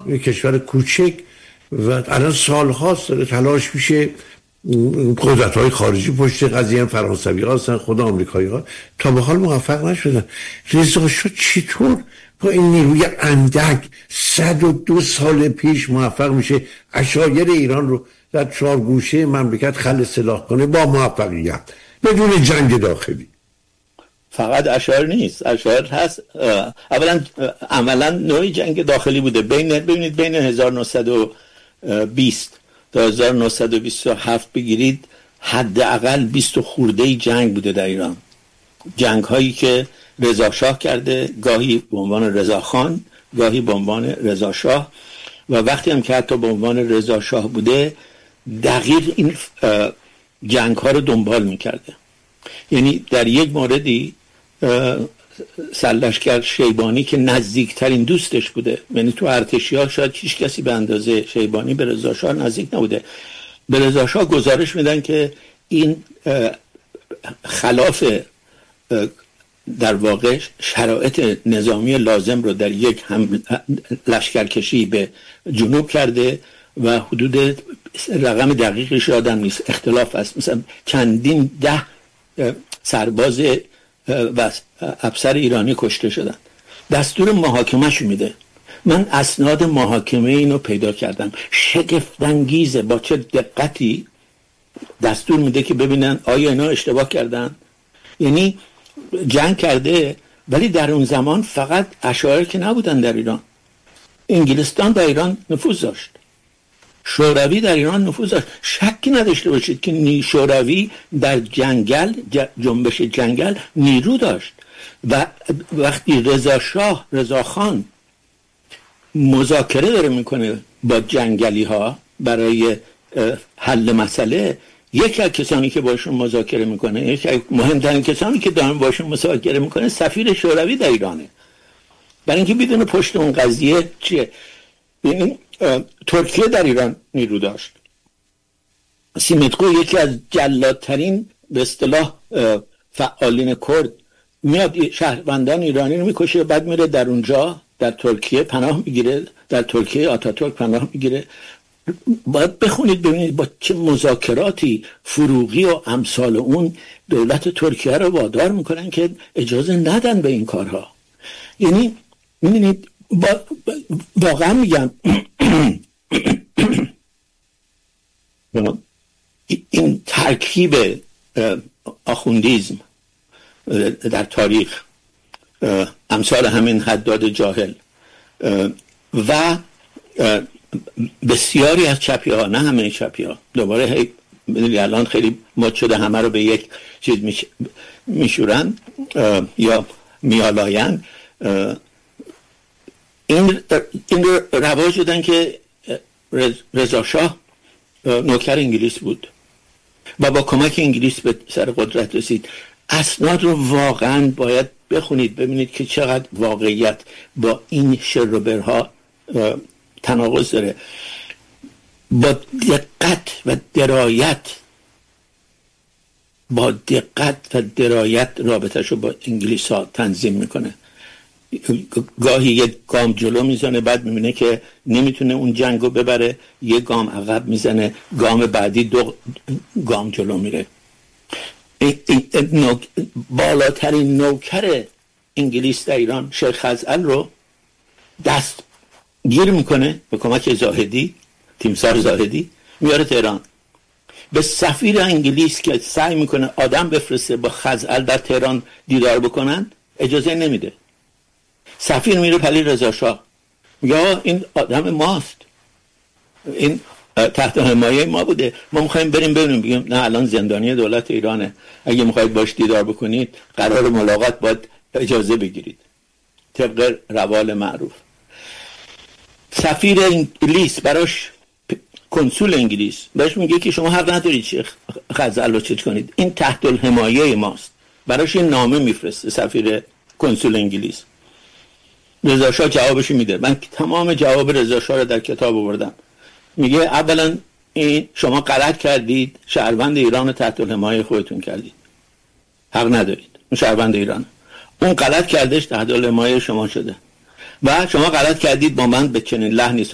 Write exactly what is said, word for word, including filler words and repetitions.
یک کشور کوچک و الان سال‌هاست داره تلاش میشه، قدرت‌های خارجی پشت قضیه هم فرانسوی‌ها هستن، خود آمریکایی‌ها تا به حال موفق نشدن. رضا شاه چطور با این نیروی اندک صد و دو سال پیش موفق میشه عشایر ایران رو در چهار گوشه مملکت خل سلاح کنه با موفقیت بدون جنگ داخلی؟ فقط اشعار نیست، اشعار هست. اولا عملا نوعی جنگ داخلی بوده. بین ببینید بین هزار و نهصد و بیست تا هزار و نهصد و بیست و هفت بگیرید حداقل بیست خورده جنگ بوده در ایران. جنگ هایی که رضا شاه کرده، گاهی به عنوان رضا خان، گاهی به عنوان رضا شاه، و وقتی هم که حتی به عنوان رضا شاه بوده دقیق این جنگ ها رو دنبال میکرده. یعنی در یک موردی سرلشکر شیبانی که نزدیکترین دوستش بوده، یعنی تو ارتشی‌ها شاید هیچ کسی به اندازه شیبانی به رضا شاه نزدیک نبوده، به رضا شاه گزارش میدن که این خلاف در واقع شرایط نظامی لازم رو در یک هم لشکرکشی به جنوب کرده و حدود رقم دقیقش یادم نیست، اختلاف است، مثلا چندین ده سرباز و افسر ایرانی کشته شدن. دستور محاکمه‌ش میده. من اسناد محاکمه اینو پیدا کردم، شگفت‌انگیزه با چه دقتی دستور میده که ببینن آیا اینا اشتباه کردن. یعنی جنگ کرده، ولی در اون زمان فقط اشایر که نبودن در ایران، انگلستان در ایران نفوذ داشت، شوروی در ایران نفوذ داشت. شکی نداشته باشید که شوروی در جنگل، جنبش جنگل نیرو داشت و وقتی رضا شاه، رضا خان مذاکره داره میکنه با جنگلی ها برای حل مسئله، یکی از کسانی که باشون مذاکره میکنه، یکی از مهمترین کسانی که دائم باشون مذاکره میکنه سفیر شوروی در ایرانه، برای اینکه بدون پشت اون قضیه چیه. یعنی ترکیه در ایران نیرو داشت. سیمتقو یکی از جلادترین به اصطلاح فعالین کرد میاد شهروندان ایرانی رو میکشه، بعد میره در اونجا در ترکیه پناه میگیره، در ترکیه آتاتورک پناه میگیره. باید بخونید ببینید با چه مذاکراتی فروغی و امثال اون دولت ترکیه رو وادار میکنن که اجازه ندن به این کارها. یعنی میدونید با واقعا میگم این ترکیب آخوندیزم در تاریخ، امثال همین حداد جاهل و بسیاری از چپی ها، نه همه چپی ها، دوباره هی بدونی الان خیلی مد شده همه رو به یک چیز میش... میشورن یا میالاین، این این رو رواج دادن که رضا شاه نوکر انگلیس بود و با کمک انگلیس به سر قدرت رسید. اسناد رو واقعا باید بخونید ببینید که چقدر واقعیت با این شروبرها تناقض داره. با دقت و درایت با دقت و درایت رابطه‌شو با انگلیس ها تنظیم میکنه. گاهی یک گام جلو میزنه، بعد میبینه که نمیتونه اون جنگو ببره، یک گام عقب میزنه، گام بعدی دو گام جلو میره. نوک... بالاترین نوکر انگلیس در ایران شیخ خزعل رو دست گیر میکنه به کمک زاهدی، تیمسار زاهدی، میاره تهران. به سفیر انگلیس که سعی میکنه آدم بفرسته با خزعل در تهران دیدار بکنن اجازه نمیده. سفیر میره پلی رضا شاه، میگه این آدم ماست، این تحت حمایه ما بوده، ما میخوایم بریم ببینیم. بگیم نه الان زندانی دولت ایرانه، اگه میخواید باش دیدار بکنید قرار ملاقات باید اجازه بگیرید طبق روال معروف. سفیر انگلیس براش، کنسول انگلیس براش میگه که شما حق ندارید شیخ خزعل رو چیز کنید، این تحت الحمایه ماست. براش این نامه میفرسته سفیر کنسول انگلیس. رضا شاه جوابش میده. من تمام جواب رضا شاه رو در کتاب آوردم. میگه اولا این شما غلط کردید، شهروند ایران تحت الحمایه خودتون کردید، حق ندارید، اون شهروند ایران، اون غلط کردش تحت الحمایه شما شده و شما غلط کردید با من به چنین لحنی